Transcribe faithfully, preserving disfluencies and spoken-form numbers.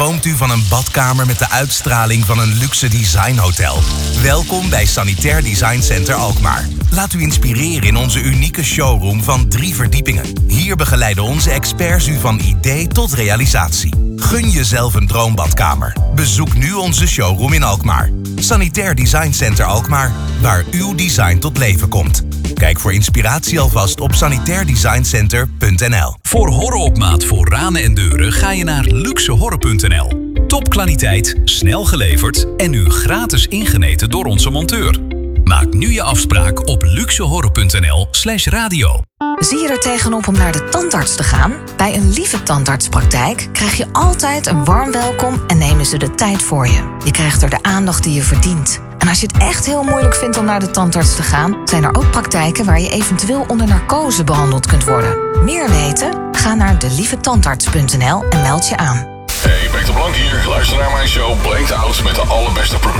Droomt u van een badkamer met de uitstraling van een luxe designhotel? Welkom bij Sanitair Design Center Alkmaar. Laat u inspireren in onze unieke showroom van drie verdiepingen. Hier begeleiden onze experts u van idee tot realisatie. Gun jezelf een droombadkamer. Bezoek nu onze showroom in Alkmaar. Sanitair Design Center Alkmaar, waar uw design tot leven komt. Kijk voor inspiratie alvast op sanitair design center punt n l. Voor horren op maat voor ramen en deuren ga je naar luxe horren punt n l. Topkwaliteit, snel geleverd en nu gratis ingeneten door onze monteur. Maak nu je afspraak op luxe horren punt n l slash radio. Zie je er tegenop om naar de tandarts te gaan? Bij een lieve tandartspraktijk krijg je altijd een warm welkom en nemen ze de tijd voor je. Je krijgt er de aandacht die je verdient. En als je het echt heel moeilijk vindt om naar de tandarts te gaan, zijn er ook praktijken waar je eventueel onder narcose behandeld kunt worden. Meer weten? Ga naar de lieve tandarts punt n l en meld je aan. Hey, Beter Blank hier. Luister naar mijn show Blanked Out met de allerbeste